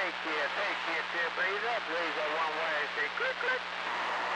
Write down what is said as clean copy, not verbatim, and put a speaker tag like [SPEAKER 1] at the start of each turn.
[SPEAKER 1] Take care, take care. Breathe up, one wire. Say click, click.